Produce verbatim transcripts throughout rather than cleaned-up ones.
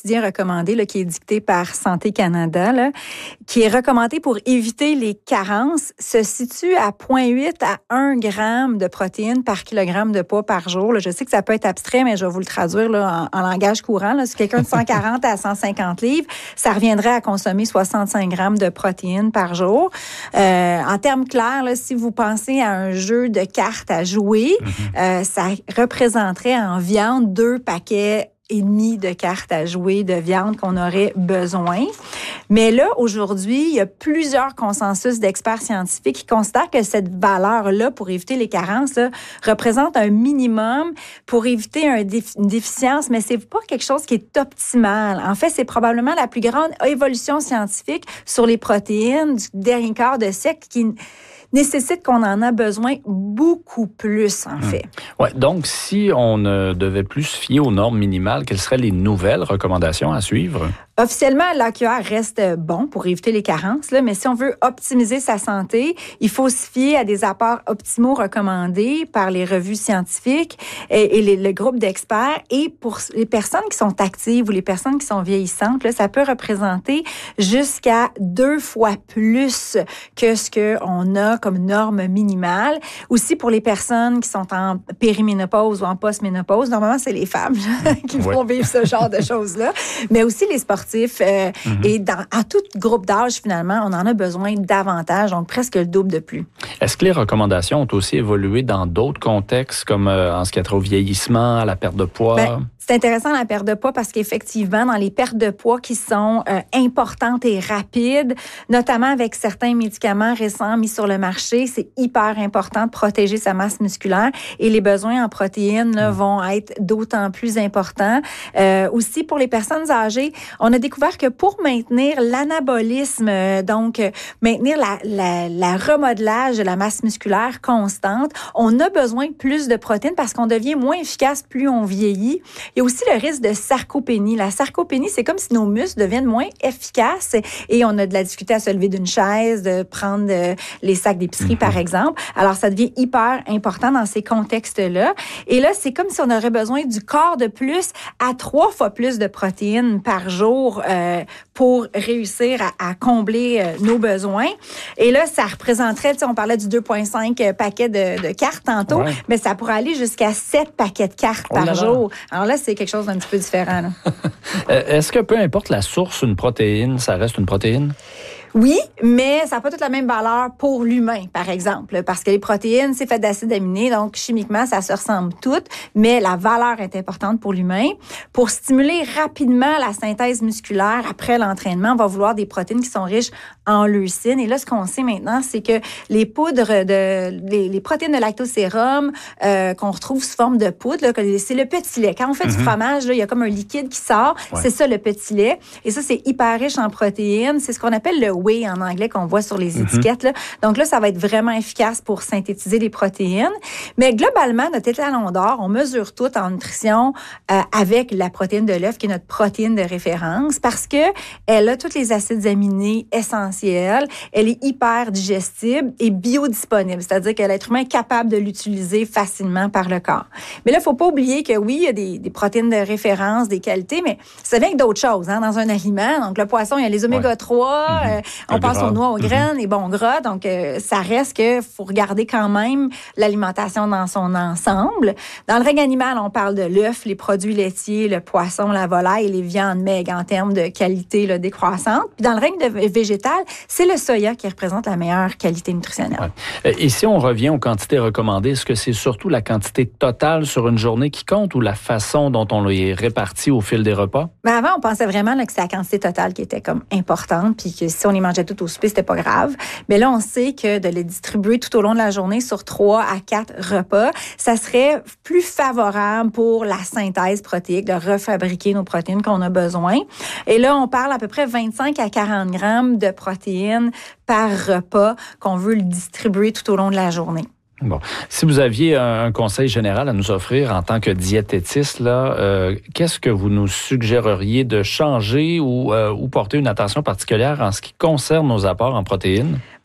quotidien recommandé là, qui est dicté par Santé Canada, là, qui est recommandé pour éviter les carences, se situe à zéro virgule huit à un gramme de protéines par kilogramme de poids par jour. Là, je sais que ça peut être abstrait, mais je vais vous le traduire là, en, en langage courant. Là. Si quelqu'un de cent quarante à cent cinquante livres, ça reviendrait à consommer soixante-cinq grammes de protéines par jour. Euh, en termes clairs, là, si vous pensez à un jeu de cartes à jouer, mm-hmm. euh, ça représenterait en viande deux paquets et demi de cartes à jouer de viande qu'on aurait besoin. Mais là, aujourd'hui, il y a plusieurs consensus d'experts scientifiques qui considèrent que cette valeur-là, pour éviter les carences, là, représente un minimum pour éviter un défi- une déficience, mais c'est pas quelque chose qui est optimal. En fait, c'est probablement la plus grande évolution scientifique sur les protéines du dernier quart de siècle qui nécessite qu'on en a besoin beaucoup plus, en fait. Mmh. Ouais, donc, si on ne devait plus se fier aux normes minimales, quelles seraient les nouvelles recommandations à suivre? Officiellement, l'A Q R reste bon pour éviter les carences, là, mais si on veut optimiser sa santé, il faut se fier à des apports optimaux recommandés par les revues scientifiques et, et les, le groupe d'experts. Et pour les personnes qui sont actives ou les personnes qui sont vieillissantes, là, ça peut représenter jusqu'à deux fois plus que ce qu'on a comme norme minimale. Aussi, pour les personnes qui sont en périménopause ou en postménopause, normalement, c'est les femmes là, qui oui. vont vivre ce genre de choses-là, mais aussi les sportifs. Euh, mm-hmm. Et dans, à tout groupe d'âge, finalement, on en a besoin davantage, donc presque le double de plus. Est-ce que les recommandations ont aussi évolué dans d'autres contextes, comme euh, en ce qui a trait au vieillissement, à la perte de poids? Ben, c'est intéressant la perte de poids parce qu'effectivement, dans les pertes de poids qui sont euh, importantes et rapides, notamment avec certains médicaments récents mis sur le marché, c'est hyper important de protéger sa masse musculaire et les besoins en protéines là, vont être d'autant plus importants. Euh, aussi, pour les personnes âgées, on a découvert que pour maintenir l'anabolisme, euh, donc euh, maintenir la, la, la remodelage de la masse musculaire constante, on a besoin de plus de protéines parce qu'on devient moins efficace plus on vieillit. Il y a aussi le risque de sarcopénie. La sarcopénie, c'est comme si nos muscles deviennent moins efficaces et on a de la difficulté à se lever d'une chaise, de prendre euh, les sacs d'épicerie, mm-hmm. par exemple. Alors, ça devient hyper important dans ces contextes-là. Et là, c'est comme si on aurait besoin du quart de plus à trois fois plus de protéines par jour euh, pour réussir à, à combler euh, nos besoins. Et là, ça représenterait, tu sais, on parlait du deux virgule cinq paquets de, de cartes tantôt, ouais. mais ça pourrait aller jusqu'à sept paquets de cartes oh par là jour. Là. Alors là, c'est quelque chose d'un petit peu différent. Là. Est-ce que peu importe la source, une protéine, ça reste une protéine? Oui, mais ça n'a pas toute la même valeur pour l'humain, par exemple, parce que les protéines, c'est fait d'acides aminés, donc chimiquement, ça se ressemble toutes, mais la valeur est importante pour l'humain. Pour stimuler rapidement la synthèse musculaire après l'entraînement, on va vouloir des protéines qui sont riches en leucine. Et là, ce qu'on sait maintenant, c'est que les poudres de les, les protéines de lactosérum euh, qu'on retrouve sous forme de poudre, là, c'est le petit lait. Quand on fait mm-hmm. du fromage, là, il y a comme un liquide qui sort, ouais. c'est ça le petit lait. Et ça, c'est hyper riche en protéines. C'est ce qu'on appelle le whey en anglais qu'on voit sur les mm-hmm. étiquettes. Là. Donc là, ça va être vraiment efficace pour synthétiser les protéines. Mais globalement, notre étalon d'or, on mesure tout en nutrition euh, avec la protéine de l'œuf, qui est notre protéine de référence, parce que elle a tous les acides aminés essentiels. Elle est hyper digestible et biodisponible, c'est-à-dire que l'être humain est capable de l'utiliser facilement par le corps. Mais là, il ne faut pas oublier que oui, il y a des, des protéines de référence, des qualités, mais ça vient avec d'autres choses hein, dans un aliment. Donc, le poisson, il y a les oméga trois, ouais. euh, on pense aux noix, aux graines, mm-hmm. les bons gras. Donc, euh, ça reste qu'il faut regarder quand même l'alimentation dans son ensemble. Dans le règne animal, on parle de l'œuf, les produits laitiers, le poisson, la volaille et les viandes maigres en termes de qualité là, décroissante. Puis dans le règne de végétal, c'est le soya qui représente la meilleure qualité nutritionnelle. Ouais. Et si on revient aux quantités recommandées, est-ce que c'est surtout la quantité totale sur une journée qui compte ou la façon dont on les répartit au fil des repas? Ben avant, on pensait vraiment là, que c'est la quantité totale qui était comme importante, puis que si on les mangeait tout au souper, c'était pas grave. Mais là, on sait que de les distribuer tout au long de la journée sur trois à quatre repas, ça serait plus favorable pour la synthèse protéique, de refabriquer nos protéines qu'on a besoin. Et là, on parle à peu près vingt-cinq à quarante grammes de protéines par repas qu'on veut le distribuer tout au long de la journée. Bon, si vous aviez un conseil général à nous offrir en tant que diététiste, là, euh, qu'est-ce que vous nous suggéreriez de changer ou, euh, ou porter une attention particulière en ce qui concerne nos apports en protéines? Bien,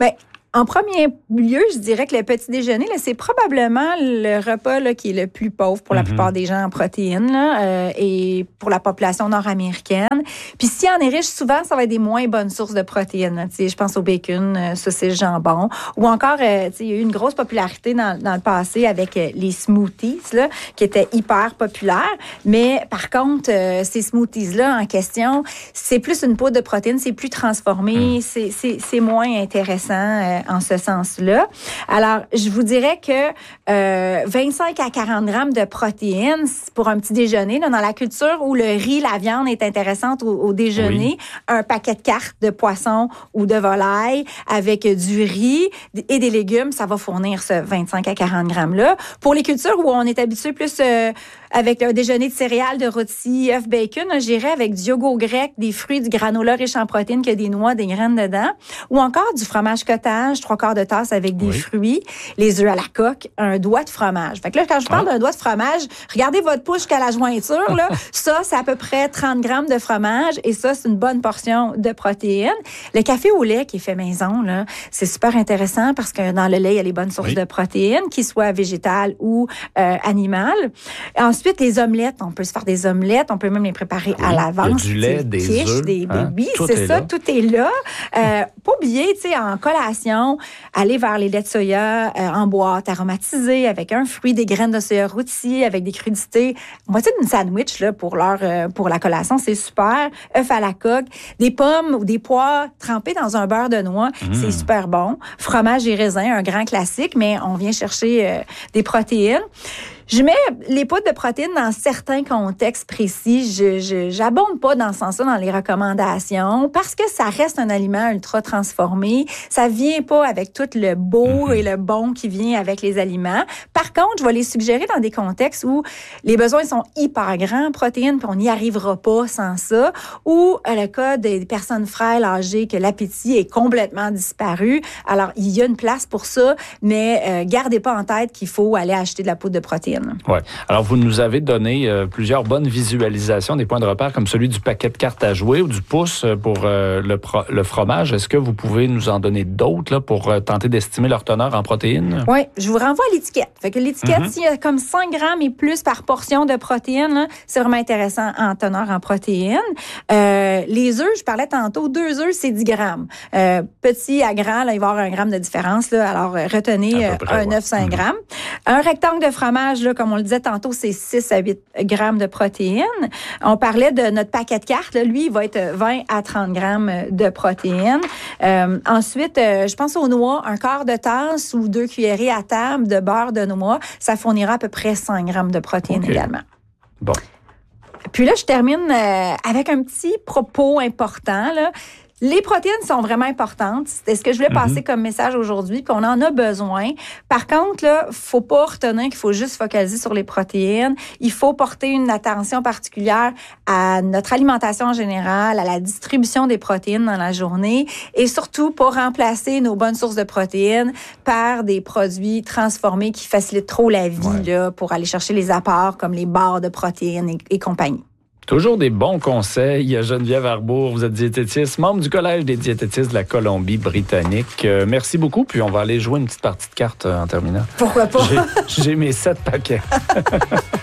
En premier lieu, je dirais que le petit déjeuner, là, c'est probablement le repas là, qui est le plus pauvre pour la mm-hmm. plupart des gens en protéines là, euh, et pour la population nord-américaine. Puis s'il en est riche, souvent, ça va être des moins bonnes sources de protéines. Je pense au bacon, euh, saucisse, jambon. Ou encore, euh, il y a eu une grosse popularité dans, dans le passé avec euh, les smoothies, là, qui étaient hyper populaires. Mais par contre, euh, ces smoothies-là en question, c'est plus une poudre de protéines, c'est plus transformé, mm. c'est, c'est, c'est moins intéressant euh, en ce sens-là. Alors, je vous dirais que euh, vingt-cinq à quarante grammes de protéines pour un petit déjeuner, là, dans la culture où le riz, la viande est intéressante au, au déjeuner, oui. un paquet de cartes de poisson ou de volaille avec du riz et des légumes, ça va fournir ce vingt-cinq à quarante grammes-là. Pour les cultures où on est habitué plus euh, avec un déjeuner de céréales, de rôti, œufs, bacon, j'irais avec du yogourt grec, des fruits, du granola riche en protéines, qui a des noix, des graines dedans, ou encore du fromage cottage, trois quarts de tasse avec des oui. fruits, les œufs à la coque, un doigt de fromage. Fait que là, quand je parle ah. d'un doigt de fromage, regardez votre pouce jusqu'à la jointure, là. Ça, c'est à peu près trente grammes de fromage, et ça, c'est une bonne portion de protéines. Le café au lait qui est fait maison, là, c'est super intéressant parce que dans le lait, il y a les bonnes sources oui. de protéines, qu'ils soient végétales ou euh, animales. Ensuite, les omelettes, on peut se faire des omelettes, on peut même les préparer oui, à l'avance. Du lait, des quiches, œufs, des hein? bébés, Tout c'est est ça, là. tout est là. Euh, pas oublier, tu sais, en collation, aller vers les laits de soya euh, en boîte, aromatisés, avec un fruit, des graines de soya rôties, avec des crudités. Moitié d'une sandwich là, pour, leur, euh, pour la collation, c'est super. Œufs à la coque, des pommes ou des pois trempés dans un beurre de noix, mmh. c'est super bon. Fromage et raisin, un grand classique, mais on vient chercher euh, des protéines. Je mets les poudres de protéines dans certains contextes précis. Je, je j'abonde pas dans ce sens-là dans les recommandations parce que ça reste un aliment ultra transformé. Ça vient pas avec tout le beau mm-hmm. et le bon qui vient avec les aliments. Par contre, je vais les suggérer dans des contextes où les besoins sont hyper grands en protéines puis on n'y arrivera pas sans ça. Ou le cas des personnes frêles, âgées, que l'appétit est complètement disparu. Alors, il y a une place pour ça, mais euh, gardez pas en tête qu'il faut aller acheter de la poudre de protéines. Oui. Alors, vous nous avez donné euh, plusieurs bonnes visualisations des points de repère, comme celui du paquet de cartes à jouer ou du pouce pour euh, le, pro- le fromage. Est-ce que vous pouvez nous en donner d'autres là, pour euh, tenter d'estimer leur teneur en protéines? Oui, je vous renvoie à l'étiquette. Fait que l'étiquette, mm-hmm. s'il y a comme cinq grammes et plus par portion de protéines, là, c'est vraiment intéressant en teneur en protéines. Euh, les œufs, je parlais tantôt, deux œufs, c'est dix grammes. Euh, petit à grand, là, il va y avoir un gramme de différence. Là, alors, retenez euh, près, un œuf, ouais. cinq mm-hmm. grammes. Un rectangle de fromage, là, comme on le disait tantôt, c'est six à huit grammes de protéines. On parlait de notre paquet de cartes. Là, lui, il va être vingt à trente grammes de protéines. Euh, ensuite, euh, je pense aux noix. Un quart de tasse ou deux cuillerées à table de beurre de noix, ça fournira à peu près cinq grammes de protéines okay. également. Bon. Puis là, je termine euh, avec un petit propos important, là. Les protéines sont vraiment importantes. C'est ce que je voulais passer mm-hmm. comme message aujourd'hui, qu'on en a besoin. Par contre, là, faut pas retenir qu'il faut juste focaliser sur les protéines. Il faut porter une attention particulière à notre alimentation en général, à la distribution des protéines dans la journée et surtout pas remplacer nos bonnes sources de protéines par des produits transformés qui facilitent trop la vie ouais. là, pour aller chercher les apports comme les barres de protéines et, et compagnie. Toujours des bons conseils. Geneviève Arbour, vous êtes diététiste, membre du Collège des diététistes de la Colombie-Britannique. Euh, merci beaucoup. Puis on va aller jouer une petite partie de cartes euh, en terminant. Pourquoi pas? J'ai, j'ai mes sept paquets.